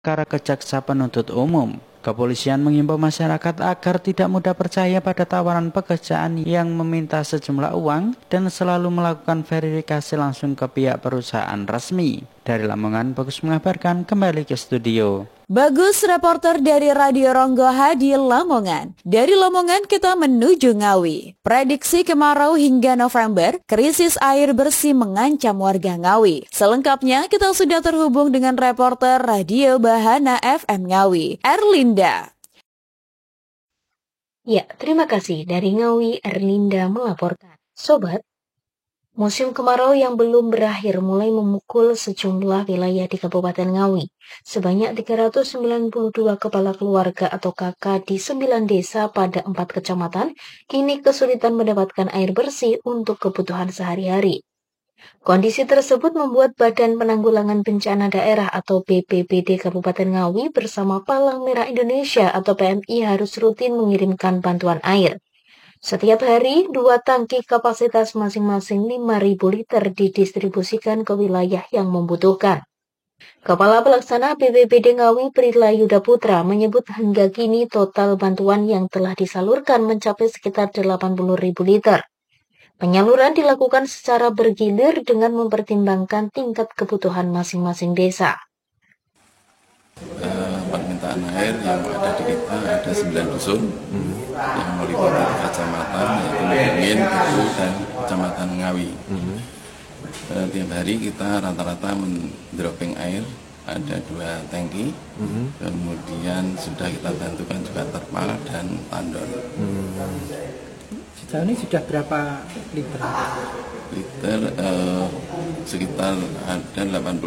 perkara ke jaksa penuntut umum. Kepolisian mengimbau masyarakat agar tidak mudah percaya pada tawaran pekerjaan yang meminta sejumlah uang dan selalu melakukan verifikasi langsung ke pihak perusahaan resmi. Dari Lamongan, Bagus mengabarkan, kembali ke studio. Bagus, reporter dari Radio Ronggo Hadi Lamongan. Dari Lamongan kita menuju Ngawi. Prediksi kemarau hingga November, krisis air bersih mengancam warga Ngawi. Selengkapnya kita sudah terhubung dengan reporter Radio Bahana FM Ngawi, Erlinda. Ya, terima kasih. Dari Ngawi, Erlinda melaporkan. Sobat, musim kemarau yang belum berakhir mulai memukul sejumlah wilayah di Kabupaten Ngawi. Sebanyak 392 kepala keluarga atau KK di 9 desa pada 4 kecamatan kini kesulitan mendapatkan air bersih untuk kebutuhan sehari-hari. Kondisi tersebut membuat Badan Penanggulangan Bencana Daerah atau BPBD Kabupaten Ngawi bersama Palang Merah Indonesia atau PMI harus rutin mengirimkan bantuan air. Setiap hari, 2 tangki kapasitas masing-masing 5.000 liter didistribusikan ke wilayah yang membutuhkan. Kepala Pelaksana BPBD Ngawi Prila Yuda Putra menyebut hingga kini total bantuan yang telah disalurkan mencapai sekitar 80.000 liter. Penyaluran dilakukan secara bergilir dengan mempertimbangkan tingkat kebutuhan masing-masing desa. Permintaan air yang ada di kita ada 9 dusun yang meliputi kecamatan yaitu Lubungin, Ibu, dan Kecamatan Ngawi. Tiap hari kita rata-rata mendropping air, ada 2 tangki, kemudian sudah kita bantukan juga terpal dan tandon. Sejauh ini sudah berapa liter? Sekitar ada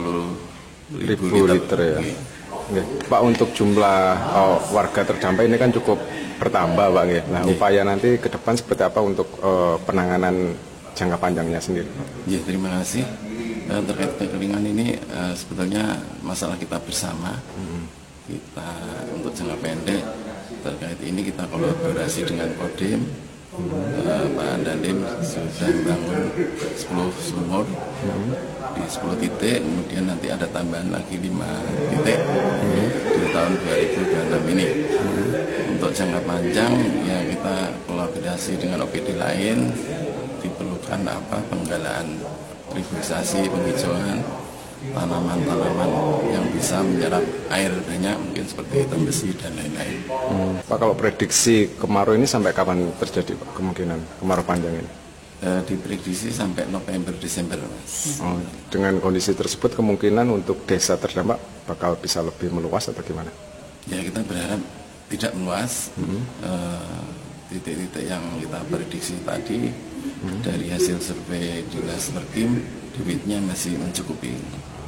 80.000 liter ya. Pak, untuk jumlah warga terdampak ini kan cukup bertambah, Pak. Nah, upaya nanti ke depan seperti apa untuk penanganan jangka panjangnya sendiri? Ya, terima kasih. Terkait kekeringan ini sebetulnya masalah kita bersama. Kita untuk jangka pendek terkait ini kita kolaborasi dengan Kodim. Pak Dandim sudah membangun 10 sumur di 10 titik, kemudian nanti ada tambahan lagi 5 titik di tahun 2026 ini. Untuk jangka panjang ya kita kolaborasi dengan OPD lain, diperlukan penggalaan reboisasi, penghijauan tanaman-tanaman yang bisa menyerap air banyak, mungkin seperti hitam besi dan lain-lain. Pak, kalau prediksi kemarau ini sampai kapan terjadi, Pak, kemungkinan kemarau panjang ini? Diprediksi sampai November-Desember, Mas. Dengan kondisi tersebut kemungkinan untuk desa terdampak bakal bisa lebih meluas atau gimana? Ya, kita berharap tidak meluas. Titik-titik yang kita prediksi tadi dari hasil survei Dinas Perkim, debitnya masih mencukupi.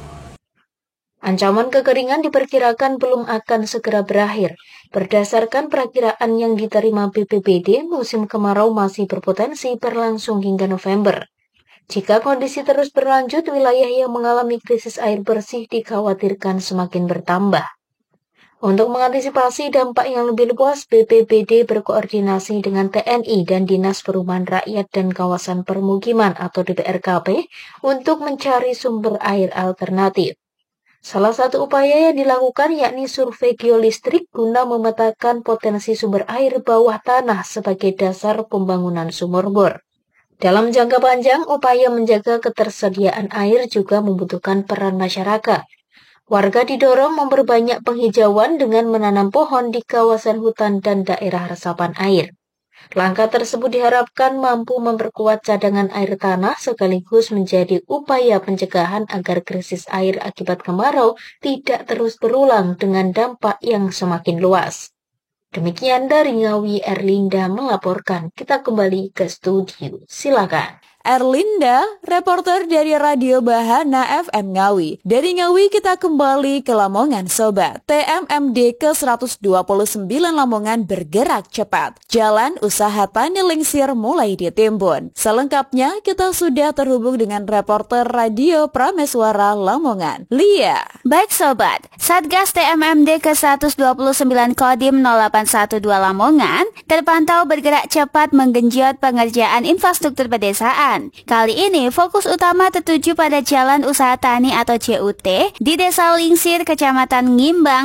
Ancaman kekeringan diperkirakan belum akan segera berakhir. Berdasarkan perakiraan yang diterima BPBD, musim kemarau masih berpotensi berlangsung hingga November. Jika kondisi terus berlanjut, wilayah yang mengalami krisis air bersih dikhawatirkan semakin bertambah. Untuk mengantisipasi dampak yang lebih luas, BPBD berkoordinasi dengan TNI dan Dinas Perumahan Rakyat dan Kawasan Permukiman atau DPRKP untuk mencari sumber air alternatif. Salah satu upaya yang dilakukan yakni survei geolistrik guna memetakan potensi sumber air bawah tanah sebagai dasar pembangunan sumur bor. Dalam jangka panjang, upaya menjaga ketersediaan air juga membutuhkan peran masyarakat. Warga didorong memperbanyak penghijauan dengan menanam pohon di kawasan hutan dan daerah resapan air. Langkah tersebut diharapkan mampu memperkuat cadangan air tanah sekaligus menjadi upaya pencegahan agar krisis air akibat kemarau tidak terus berulang dengan dampak yang semakin luas. Demikian dari Ngawi, Erlinda melaporkan. Kita kembali ke studio. Silakan. Erlinda, reporter dari Radio Bahana FM Ngawi. Dari Ngawi kita kembali ke Lamongan, Sobat. TMMD ke-129 Lamongan bergerak cepat. Jalan usaha tani lingsir mulai ditimbun. Selengkapnya kita sudah terhubung dengan reporter Radio Prameswara Lamongan, Lia. Baik Sobat, Satgas TMMD ke-129 Kodim 0812 Lamongan terpantau bergerak cepat menggenjot pengerjaan infrastruktur pedesaan. Kalimantan. Kali ini fokus utama tertuju pada Jalan Usaha Tani atau JUT di Desa Lingsir, Kecamatan Ngimbang,